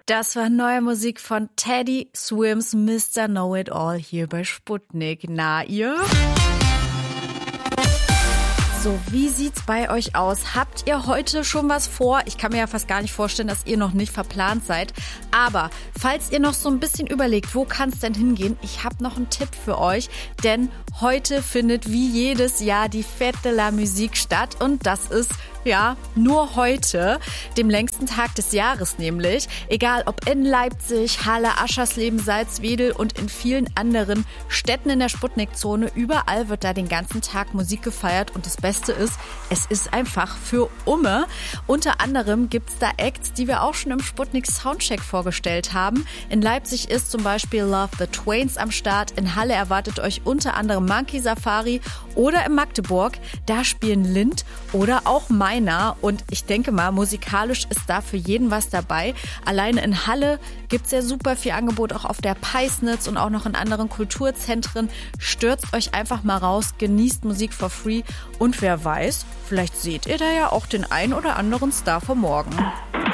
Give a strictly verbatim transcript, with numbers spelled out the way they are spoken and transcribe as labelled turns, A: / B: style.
A: Das war neue Musik von Teddy Swims Mister Know-It-All hier bei Sputnik. Na, ihr? So, wie sieht's bei euch aus? Habt ihr heute schon was vor? Ich kann mir ja fast gar nicht vorstellen, dass ihr noch nicht verplant seid. Aber falls ihr noch so ein bisschen überlegt, wo kann's denn hingehen? Ich habe noch einen Tipp für euch, denn heute findet wie jedes Jahr die Fête de la Musique statt und das ist ja, nur heute, dem längsten Tag des Jahres nämlich. Egal ob in Leipzig, Halle, Aschersleben, Salzwedel und in vielen anderen Städten in der Sputnik-Zone. Überall wird da den ganzen Tag Musik gefeiert und das Beste ist, es ist einfach für Umme. Unter anderem gibt's da Acts, die wir auch schon im Sputnik Soundcheck vorgestellt haben. In Leipzig ist zum Beispiel Love the Twains am Start. In Halle erwartet euch unter anderem Monkey Safari oder in Magdeburg, da spielen Lind oder auch Mein. Und ich denke mal, musikalisch ist da für jeden was dabei. Alleine in Halle gibt's ja super viel Angebot, auch auf der Peisnitz und auch noch in anderen Kulturzentren. Stürzt euch einfach mal raus, genießt Musik for free und wer weiß, vielleicht seht ihr da ja auch den ein oder anderen Star von morgen.